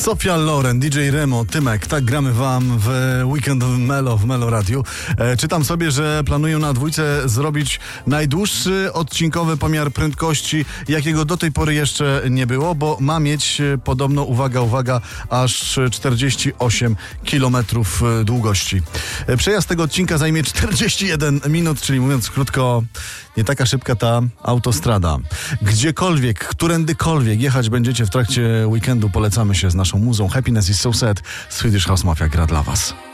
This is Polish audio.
Sofia Loren, DJ Remo, Tymek, tak gramy wam w Weekend w Melo Radiu. Czytam sobie, że planują na dwójce zrobić najdłuższy odcinkowy pomiar prędkości, jakiego do tej pory jeszcze nie było, bo ma mieć podobno, uwaga, aż 48 km długości. Przejazd tego odcinka zajmie 41 minut, czyli mówiąc krótko, nie taka szybka ta autostrada. Gdziekolwiek, którędykolwiek jechać będziecie w trakcie weekendu, polecamy się z naszą muzą Happiness is so sad. Swedish House Mafia gra dla was.